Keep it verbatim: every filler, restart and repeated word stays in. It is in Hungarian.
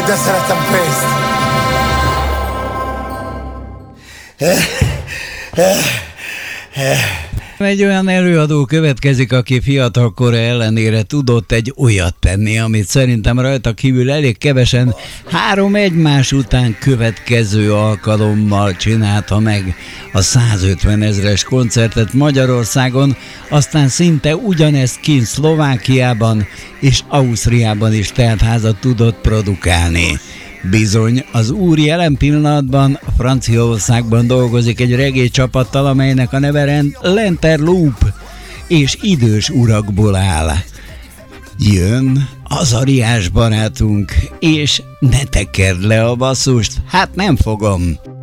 de szeretem pénzt. Egy olyan előadó következik, aki fiatalkora ellenére tudott egy olyat tenni, amit szerintem rajta kívül elég kevesen három egymás után következő alkalommal csinálta meg a százötven ezres koncertet Magyarországon, aztán szinte ugyanezt kint Szlovákiában és Ausztriában is teltházat tudott produkálni. Bizony, az úr jelen pillanatban Franciaországban dolgozik egy reggae csapattal, amelynek a neve Lenterloop, és idős urakból áll. Jön Azariás barátunk, és ne tekerd le a basszust, hát nem fogom.